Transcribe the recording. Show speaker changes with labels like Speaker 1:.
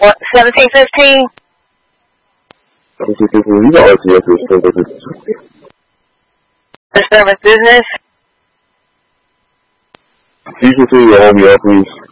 Speaker 1: What, 1715?
Speaker 2: 1715, you got RTS this
Speaker 1: The service business?
Speaker 2: You can see your home, please.